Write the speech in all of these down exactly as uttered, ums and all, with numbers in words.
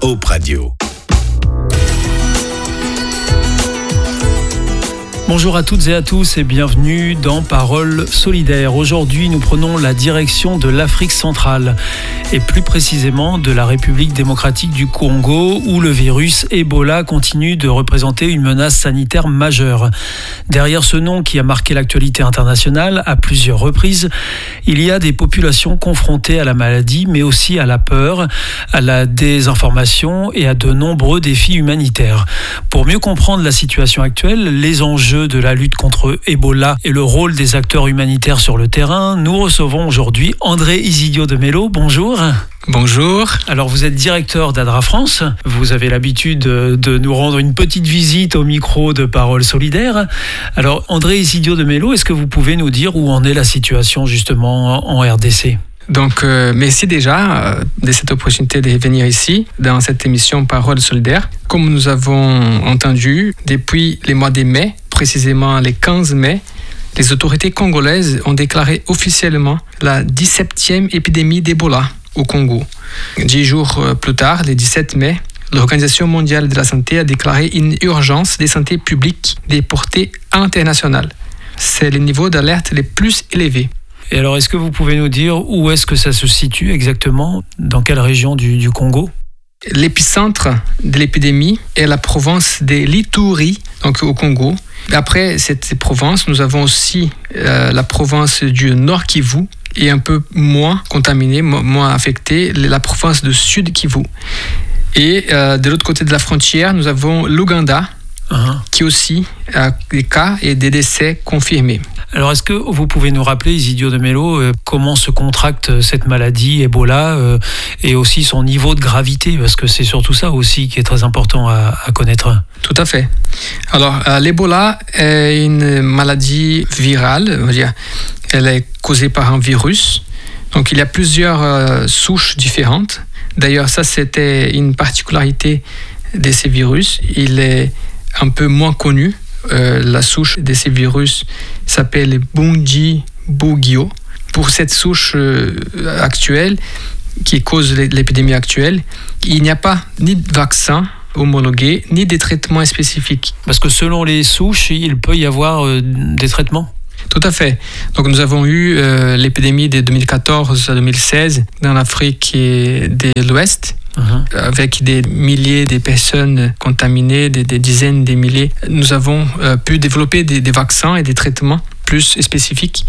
Hope Radio. Bonjour à toutes et à tous et bienvenue dans Paroles solidaires. Aujourd'hui, nous prenons la direction de l'Afrique centrale et plus précisément de la République démocratique du Congo où le virus Ebola continue de représenter une menace sanitaire majeure. Derrière ce nom qui a marqué l'actualité internationale à plusieurs reprises, il y a des populations confrontées à la maladie mais aussi à la peur, à la désinformation et à de nombreux défis humanitaires. Pour mieux comprendre la situation actuelle, les enjeux de la lutte contre Ebola et le rôle des acteurs humanitaires sur le terrain, nous recevons aujourd'hui André Isidio de Mello. Bonjour. Bonjour. Alors vous êtes directeur d'ADRA France. Vous avez l'habitude de nous rendre une petite visite au micro de Paroles solidaires. Alors André Isidio de Mello, est-ce que vous pouvez nous dire où en est la situation justement en R D C ? Donc, euh, merci déjà euh, de cette opportunité de venir ici, dans cette émission Paroles solidaires. Comme nous avons entendu, depuis les mois de mai, précisément le quinze mai, les autorités congolaises ont déclaré officiellement la dix-septième épidémie d'Ebola au Congo. Dix jours plus tard, le dix-sept mai, l'Organisation mondiale de la santé a déclaré une urgence de santé publique de portée internationale. C'est le niveau d'alerte le plus élevé. Et alors, est-ce que vous pouvez nous dire où est-ce que ça se situe exactement ? Dans quelle région du, du Congo ? L'épicentre de l'épidémie est la province de l'Ituri, donc au Congo. Après cette province, nous avons aussi euh, la province du Nord Kivu et un peu moins contaminée, moins affectée, la province du Sud Kivu. Et euh, de l'autre côté de la frontière, nous avons l'Ouganda, uh-huh. qui aussi a des cas et des décès confirmés. Alors, est-ce que vous pouvez nous rappeler, Isidio de Mello, euh, comment se contracte cette maladie, Ebola, euh, et aussi son niveau de gravité, parce que c'est surtout ça aussi qui est très important à, à connaître. Tout à fait. Alors, euh, l'Ebola est une maladie virale, on va dire. Elle est causée par un virus. Donc, il y a plusieurs euh, souches différentes. D'ailleurs, ça, c'était une particularité de ces virus. Il est un peu moins connu. Euh, la souche de ces virus s'appelle Bundibugyo. Pour cette souche euh, actuelle, qui cause l'épidémie actuelle, il n'y a pas ni de vaccin homologué, ni de traitement spécifique. Parce que selon les souches, il peut y avoir euh, des traitements ? Tout à fait. Donc nous avons eu euh, l'épidémie de deux mille quatorze à deux mille seize dans l'Afrique de l'Ouest, uh-huh. avec des milliers de personnes contaminées, des, des dizaines de milliers. Nous avons euh, pu développer des, des vaccins et des traitements plus spécifiques.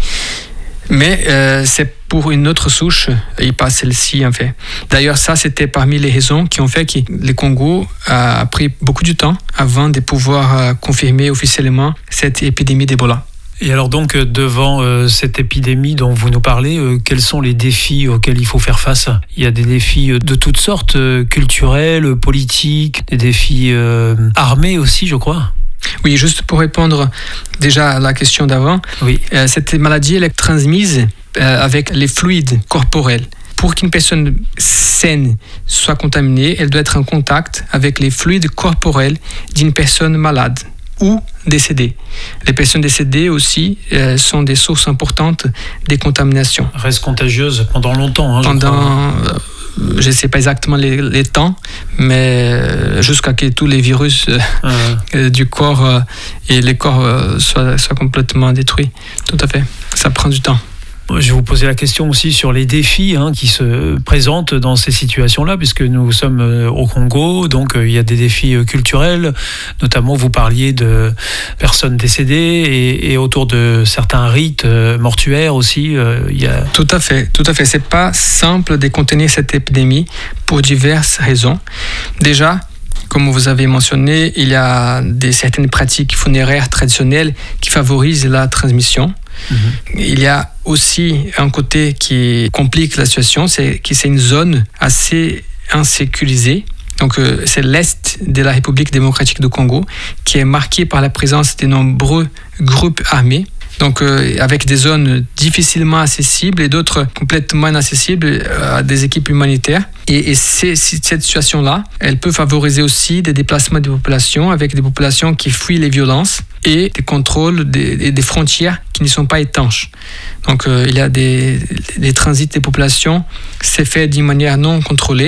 Mais euh, c'est pour une autre souche et pas celle-ci en fait. D'ailleurs, ça c'était parmi les raisons qui ont fait que le Congo a pris beaucoup de temps avant de pouvoir euh, confirmer officiellement cette épidémie d'Ebola. Et alors donc, devant euh, cette épidémie dont vous nous parlez, euh, quels sont les défis auxquels il faut faire face ? Il y a des défis de toutes sortes, euh, culturels, politiques, des défis euh, armés aussi, je crois. Oui, juste pour répondre déjà à la question d'avant, oui. euh, cette maladie elle est transmise euh, avec les fluides corporels. Pour qu'une personne saine soit contaminée, elle doit être en contact avec les fluides corporels d'une personne malade ou décédées. Les personnes décédées aussi euh, sont des sources importantes des contaminations. Restent contagieuses pendant longtemps. Hein, pendant, euh, je ne sais pas exactement les, les temps, mais euh, jusqu'à ce que tous les virus euh, euh. du corps euh, et les corps euh, soient, soient complètement détruits. Tout à fait. Ça prend du temps. Je vais vous poser la question aussi sur les défis hein, qui se présentent dans ces situations-là, puisque nous sommes au Congo, donc euh, il y a des défis culturels, notamment vous parliez de personnes décédées et, et autour de certains rites euh, mortuaires aussi. Euh, il y a... Tout à fait, tout à fait. C'est pas simple de contenir cette épidémie pour diverses raisons. Déjà, comme vous avez mentionné, il y a des, certaines pratiques funéraires traditionnelles qui favorisent la transmission. Mmh. Il y a aussi un côté qui complique la situation, c'est que c'est une zone assez insécurisée. Donc, euh, c'est l'est de la République démocratique du Congo qui est marquée par la présence de nombreux groupes armés. Donc, euh, avec des zones difficilement accessibles et d'autres complètement inaccessibles à des équipes humanitaires. Et, et c'est, cette situation-là, elle peut favoriser aussi des déplacements des populations avec des populations qui fuient les violences et des contrôles des, des frontières qui ne sont pas étanches. Donc, euh, il y a des, des transits des populations, c'est fait d'une manière non contrôlée.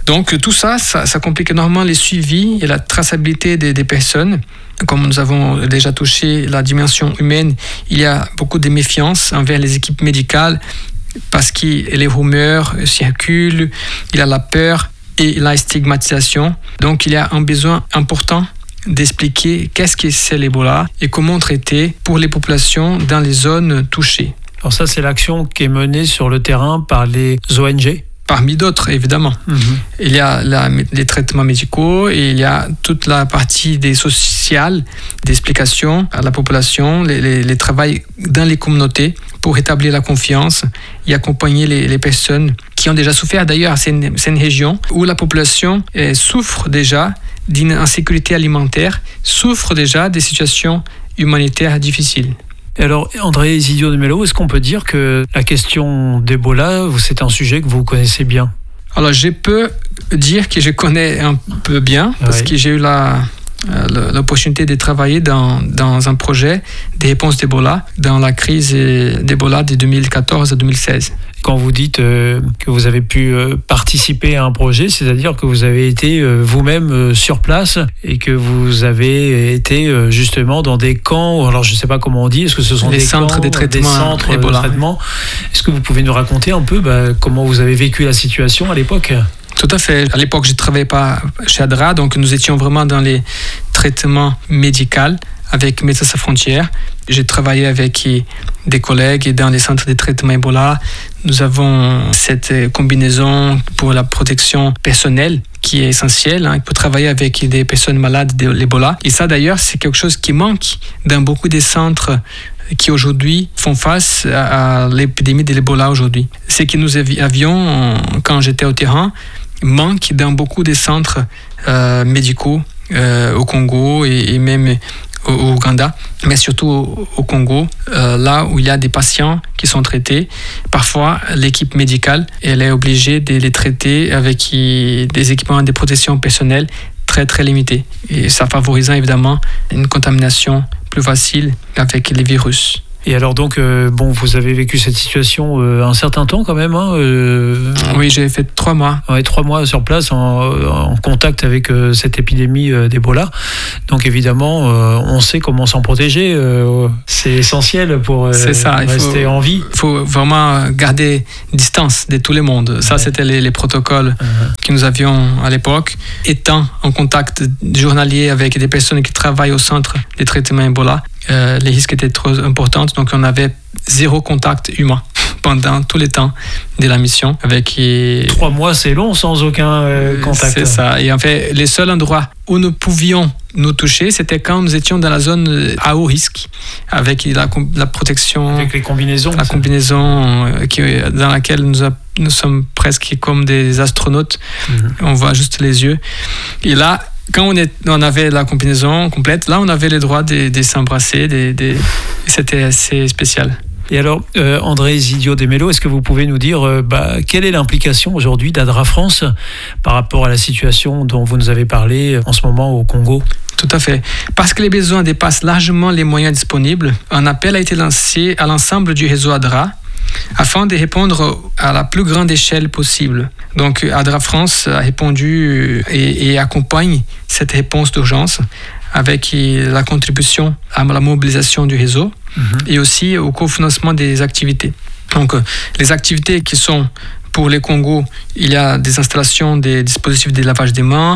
Donc tout ça, ça, ça complique énormément les suivis et la traçabilité des, des personnes. Comme nous avons déjà touché la dimension humaine, il y a beaucoup de méfiance envers les équipes médicales parce que les rumeurs circulent, il y a la peur et la stigmatisation. Donc il y a un besoin important d'expliquer qu'est-ce que c'est l'Ebola et comment traiter pour les populations dans les zones touchées. Alors ça, c'est l'action qui est menée sur le terrain par les O N G ? Parmi d'autres, évidemment. Mm-hmm. Il y a la, les traitements médicaux et il y a toute la partie des sociales, d'explication à la population, les, les, les travaux dans les communautés pour établir la confiance et accompagner les, les personnes qui ont déjà souffert. D'ailleurs, c'est une, c'est une région où la population eh, souffre déjà d'une insécurité alimentaire, souffre déjà des situations humanitaires difficiles. Et alors, André Ezidio de Mello, est-ce qu'on peut dire que la question d'Ebola, c'est un sujet que vous connaissez bien ? Alors, je peux dire que je connais un peu bien, parce oui. que j'ai eu la, l'opportunité de travailler dans, dans un projet de réponse d'Ebola, dans la crise d'Ebola de deux mille quatorze à deux mille seize. Quand vous dites euh, que vous avez pu euh, participer à un projet, c'est-à-dire que vous avez été euh, vous-même euh, sur place et que vous avez été euh, justement dans des camps, alors je ne sais pas comment on dit, est-ce que ce sont les des centres camps, de traitement, des centres Ebola. de traitement ? Est-ce que vous pouvez nous raconter un peu bah, comment vous avez vécu la situation à l'époque ? Tout à fait. À l'époque, je ne travaillais pas chez ADRA, donc nous étions vraiment dans les traitements médicaux avec Médecins Sans Frontières. J'ai travaillé avec des collègues dans les centres de traitement Ebola. Nous avons cette combinaison pour la protection personnelle qui est essentielle, hein, pour travailler avec des personnes malades de l'Ebola. Et ça, d'ailleurs, c'est quelque chose qui manque dans beaucoup des centres qui aujourd'hui font face à l'épidémie de l'Ebola aujourd'hui. Ce que nous avions, quand j'étais au terrain, manque dans beaucoup des centres euh, médicaux euh, au Congo et, et même au Ouganda, mais surtout au, au Congo, euh, là où il y a des patients qui sont traités. Parfois, l'équipe médicale, elle est obligée de les traiter avec des équipements de protection personnelle très très limités. Et ça favorisant évidemment une contamination plus facile avec les virus. Et alors donc, euh, bon, vous avez vécu cette situation euh, un certain temps quand même, hein, euh... Oui, j'ai fait trois mois. Ouais, trois mois sur place en, en contact avec euh, cette épidémie euh, d'Ebola. Donc évidemment, euh, on sait comment s'en protéger. Euh, c'est essentiel pour euh, c'est ça, rester faut, en vie. Il faut vraiment garder distance de tout le monde. Ça, ouais. C'était les, les protocoles uh-huh. que nous avions à l'époque. Étant en contact journalier avec des personnes qui travaillent au centre de traitement Ebola, Euh, les risques étaient trop importants, donc on avait zéro contact humain pendant tout le temps de la mission. Avec et... Trois mois, c'est long sans aucun euh, contact. C'est ça. Et en fait, les seuls endroits où nous pouvions nous toucher, c'était quand nous étions dans la zone à haut risque, avec la, la protection, avec les combinaisons, la combinaison euh, qui, dans laquelle nous, a, nous sommes presque comme des astronautes. Mm-hmm. On voit juste les yeux. Et là, quand on, est, on avait la combinaison complète, là on avait le droit de, de s'embrasser, de, de, c'était assez spécial. Et alors, euh, André Ezidio de Mello, est-ce que vous pouvez nous dire euh, bah, quelle est l'implication aujourd'hui d'ADRA France par rapport à la situation dont vous nous avez parlé en ce moment au Congo ? Tout à fait. Parce que les besoins dépassent largement les moyens disponibles, un appel a été lancé à l'ensemble du réseau ADRA afin de répondre à la plus grande échelle possible. Donc ADRA France a répondu et, et accompagne cette réponse d'urgence avec la contribution à la mobilisation du réseau mm-hmm. et aussi au cofinancement des activités. Donc les activités qui sont pour les Congo, il y a des installations des dispositifs de lavage des mains,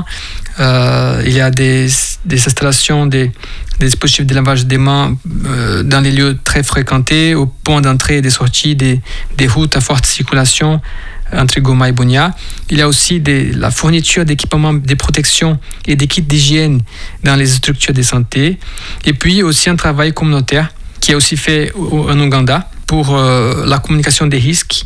euh, il y a des, des installations des, des dispositifs de lavage des mains euh, dans les lieux très fréquentés, au point d'entrée et de sortie des, des routes à forte circulation entre Goma et Bunia. Il y a aussi des, la fourniture d'équipements de protection et des kits d'hygiène dans les structures de santé. Et puis aussi un travail communautaire qui est aussi fait en Ouganda pour euh, la communication des risques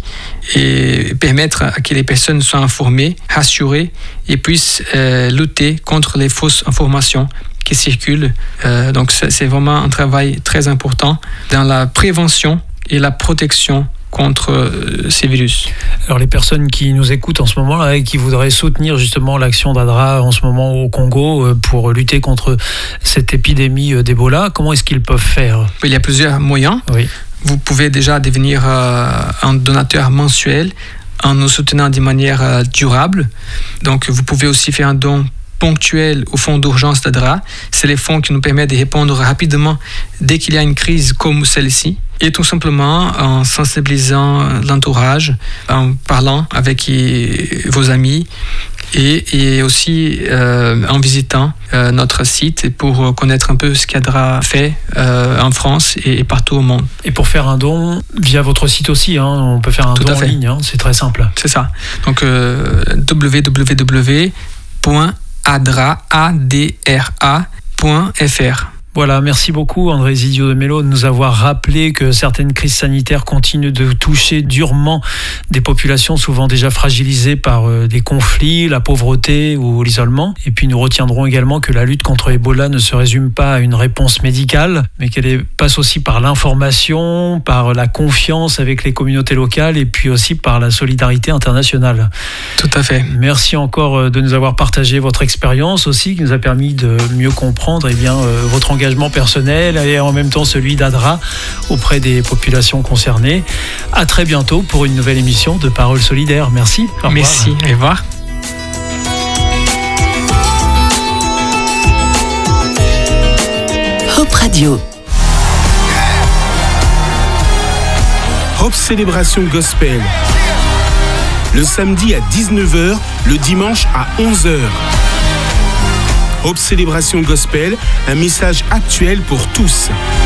et permettre à que les personnes soient informées, rassurées et puissent euh, lutter contre les fausses informations qui circulent. Euh, donc c'est, c'est vraiment un travail très important dans la prévention et la protection contre euh, ces virus. Alors les personnes qui nous écoutent en ce moment-là et qui voudraient soutenir justement l'action d'ADRA en ce moment au Congo euh, pour lutter contre cette épidémie euh, d'Ebola, comment est-ce qu'ils peuvent faire ? Il y a plusieurs moyens. Oui. Vous pouvez déjà devenir euh, un donateur mensuel en nous soutenant de manière euh, durable. Donc, vous pouvez aussi faire un don ponctuel au fonds d'urgence d'Adra. C'est les fonds qui nous permettent de répondre rapidement dès qu'il y a une crise comme celle-ci. Et tout simplement en sensibilisant l'entourage, en parlant avec vos amis et, et aussi euh, en visitant euh, notre site pour connaître un peu ce qu'Adra fait euh, en France et, et partout au monde. Et pour faire un don via votre site aussi, hein, on peut faire un tout don en ligne, hein, c'est très simple. C'est ça. Donc euh, w w w point adra point f r. Voilà, merci beaucoup André Zidio de Mello de nous avoir rappelé que certaines crises sanitaires continuent de toucher durement des populations souvent déjà fragilisées par euh, des conflits, la pauvreté ou l'isolement. Et puis nous retiendrons également que la lutte contre Ebola ne se résume pas à une réponse médicale, mais qu'elle est, passe aussi par l'information, par la confiance avec les communautés locales et puis aussi par la solidarité internationale. Tout à fait. Merci encore de nous avoir partagé votre expérience aussi, qui nous a permis de mieux comprendre eh bien, euh, votre engagement engagement personnel et en même temps celui d'Adra auprès des populations concernées. À très bientôt pour une nouvelle émission de Paroles solidaires. Merci. Au revoir. Merci. Au revoir. Hope Radio. Hope Célébration Gospel. Le samedi à dix-neuf heures, le dimanche à onze heures. Hope Célébration Gospel, un message actuel pour tous.